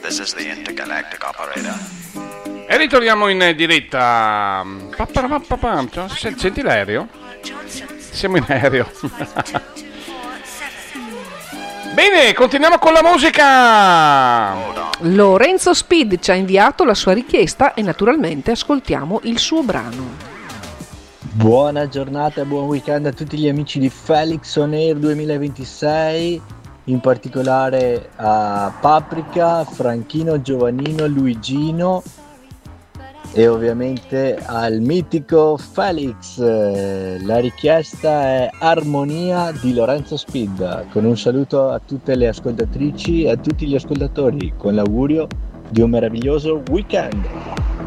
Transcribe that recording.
This is the intergalactic operator. E ritorniamo in diretta. Senti l'aereo? Siamo in aereo. Bene, continuiamo con la musica. Lorenzo Speed ci ha inviato la sua richiesta e naturalmente ascoltiamo il suo brano. Buona giornata e buon weekend a tutti gli amici di Felix On Air 2026, in particolare a Paprika, Franchino, Giovannino, Luigino e ovviamente al mitico Felix. La richiesta è Armonia di Lorenzo Speed, con un saluto a tutte le ascoltatrici e a tutti gli ascoltatori, con l'augurio di un meraviglioso weekend.